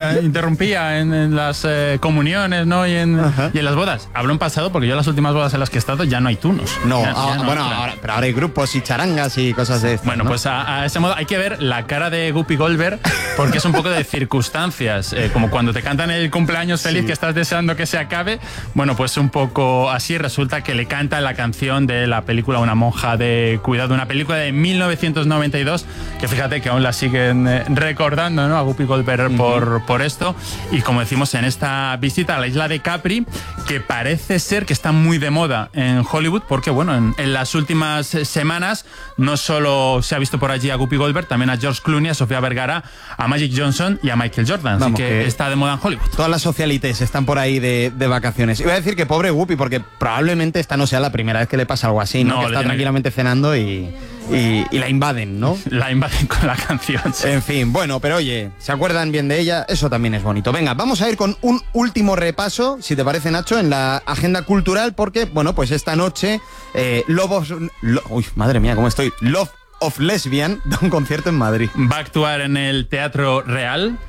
interrumpía en las comuniones, ¿no? Y en las bodas. Hablo en pasado porque yo en las últimas bodas en las que he estado ya no hay tunos. No, Ya bueno, pero ahora hay grupos y charangas y cosas de estas, Bueno, ¿no? pues a ese modo hay que ver la cara de Guppy Goldberg porque es un poco de circunstancias, como cuando te cantan el cumpleaños feliz que estás deseando que se acabe. Bueno, pues un poco así resulta que le canta la canción de la película Una monja de cuidado, una película de 1992 que fíjate que aún la siguen recordando, ¿no? A Guppy Goldberg por esto. Y como decimos, en esta visita a la isla de Capri, que parece ser que está muy de moda en Hollywood, porque bueno, en las últimas semanas no solo se ha visto por allí a Guppy Goldberg, también a George Clooney, a Sofía Vergara, a Magic Johnson y a Michael Jordan. Vamos, así que está de moda en Hollywood. Todas las socialites están por ahí de vacaciones. Iba a decir que pobre Guppy, porque probablemente esta no sea la primera vez que le pasa algo así, ¿no? Que está tranquilamente cenando y la invaden, ¿no? La invaden con la canción. Sí. En fin, bueno, pero oye, ¿se acuerdan bien de ella? Eso también es bonito. Venga, vamos a ir con un último repaso, si te parece, Nacho, en la agenda cultural, porque, bueno, pues esta noche madre mía, ¿cómo estoy? Love of Lesbian da un concierto en Madrid. Va a actuar en el Teatro Real,